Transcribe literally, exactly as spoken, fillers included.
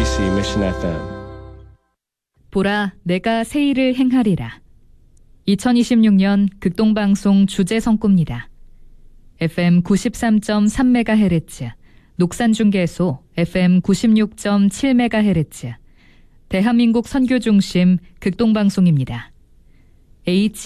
케이비씨 Mission 에프엠. 보라, 내가 새 일을 행하리라. 이천이십육 년 극동방송 주제성구입니다. 에프엠 구십삼 점 삼 메가헤르츠, 녹산중계소 에프엠 구십육 점 칠 메가헤르츠, 대한민국 선교중심 극동방송입니다. H